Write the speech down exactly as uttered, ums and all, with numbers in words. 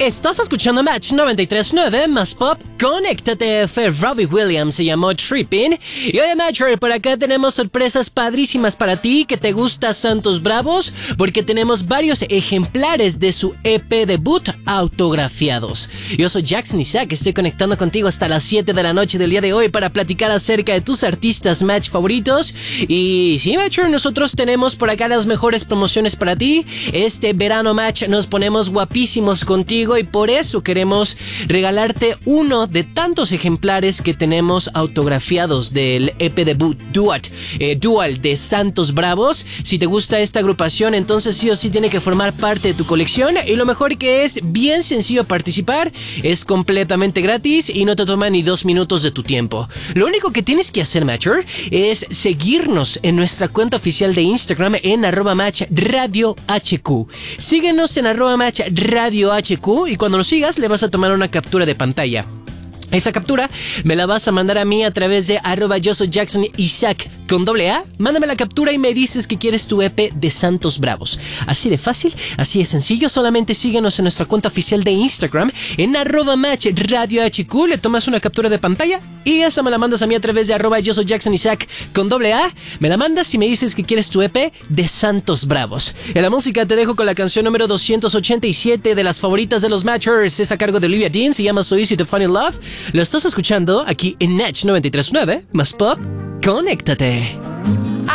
Estás escuchando Match noventa y tres punto nueve más Pop. Conéctate. Fue Robbie Williams, se llamó Tripping. Y oye, Matcher, por acá tenemos sorpresas padrísimas para ti. Que te gusta Santos Bravos, porque tenemos varios ejemplares de su E P debut autografiados. Yo soy Jackson Isaac, estoy conectando contigo hasta las siete de la noche del día de hoy para platicar acerca de tus artistas Match favoritos. Y sí, Matcher, nosotros tenemos por acá las mejores promociones para ti. Este verano, Match, nos ponemos guapísimos contigo y por eso queremos regalarte uno de tantos ejemplares que tenemos autografiados del E P debut Dual, eh, Dual de Santos Bravos. Si te gusta esta agrupación, entonces sí o sí tiene que formar parte de tu colección. Y lo mejor que es bien sencillo participar, es completamente gratis y no te toma ni dos minutos de tu tiempo. Lo único que tienes que hacer, Matcher, es seguirnos en nuestra cuenta oficial de Instagram en arroba match radio hq. Síguenos en arroba match radio hq y cuando nos sigas le vas a tomar una captura de pantalla. Esa captura me la vas a mandar a mí a través de arroba yo soy Jackson Isaac con doble A. Mándame la captura y me dices que quieres tu E P de Santos Bravos. Así de fácil, así de sencillo. Solamente síguenos en nuestra cuenta oficial de Instagram en arroba match radio hq. Le tomas una captura de pantalla y esa me la mandas a mí a través de arroba yo soy Jackson Isaac con doble A. Me la mandas y me dices que quieres tu E P de Santos Bravos. En la música te dejo con la canción número doscientos ochenta y siete de las favoritas de los Matchers. Es a cargo de Olivia Dean, se llama So Easy to Fall in Love. Lo estás escuchando aquí en Match noventa y tres punto nueve más Pop. Conéctate.